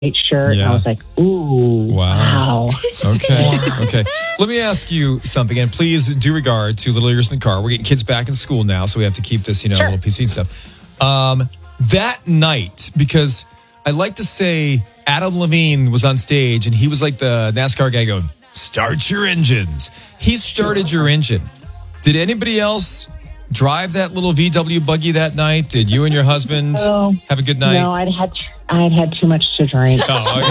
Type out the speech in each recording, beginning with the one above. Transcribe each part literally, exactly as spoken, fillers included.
shirt. Yeah. And I was like, ooh, Wow. wow. Okay. Okay. Let me ask you something, and please do regard to little ears in the car. We're getting kids back in school now, so we have to keep this, you know, Sure. little P C and stuff. Um, that night, because I like to say Adam Levine was on stage, and he was like the NASCAR guy going, "Start your engines." He started your engine. Did anybody else drive that little V W buggy that night? Did you and your husband No. have a good night? No, I'd had I had had too much to drink.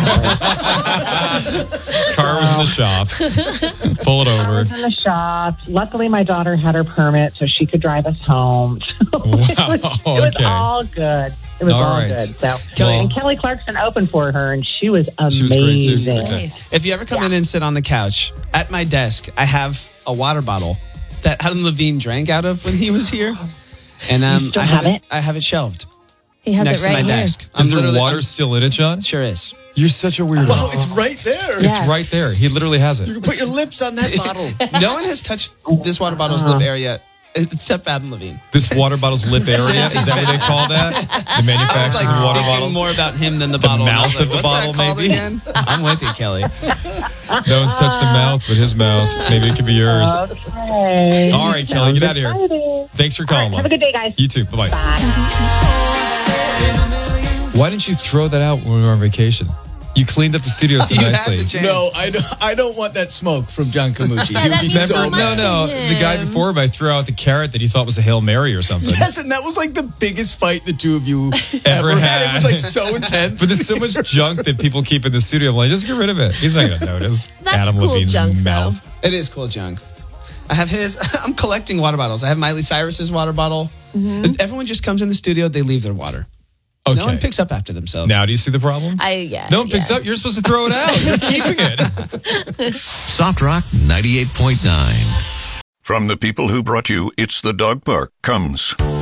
Oh, okay. Car was in the shop. Pull it I over. was in the shop. Luckily, my daughter had her permit, so she could drive us home. So Wow, it was, it was okay. all good. It was All all, right. good. So, Kelly- and Kelly Clarkson opened for her, and she was She was great, too. amazing. Okay. Nice. If you ever come in and sit on the couch, at my desk, I have a water bottle that Adam Levine drank out of when he was here. And um, still I have have it? I have it shelved He has next it right to my here. desk. Is I'm there literally- water I'm- still in it, John? Sure is. You're such a weirdo. Oh, it's right there. It's Yeah. right there. He literally has You it. can put your lips on that bottle. No one has touched this water bottle's lip area except Adam Levine. This water bottle's lip area, is that what they call that? The It's manufacturers like of water thinking bottles? more about him than the, The bottle. And I mouth was of the like, "What's bottle, that called maybe?" again?" I'm with you, Kelly. No one's touched the mouth but his mouth. Maybe it could be yours. Okay. All right, Kelly, get out of here. Exciting. Thanks for All calling. right, have a good day, guys. You too. Bye-bye. Bye. Why didn't you throw that out when we were on vacation? You cleaned up the studio so You had nicely. the chance. No, I don't, I don't want that smoke from John Camucci. Yeah, He would that be means so so Remember, much no, no, to the guy him. before I threw out the carrot that he thought was a Hail Mary or something. Yes, and that was like the biggest fight the two of you Ever ever, had. had. It was like so intense. But there's so much junk that people keep in the studio. I'm like, just get rid of it. He's not going to notice. That's Adam cool Levine's junk, though. mouth. It is cool junk. I have his. I'm collecting water bottles. I have Miley Cyrus's water bottle. Everyone just comes in the studio. They leave their water. Okay. No one picks up after themselves. Now, do you see the problem? I yeah. no one picks yeah. up. You're supposed to throw it out. You're keeping it. Soft Rock ninety-eight point nine. From the people who brought you It's the Dog Park comes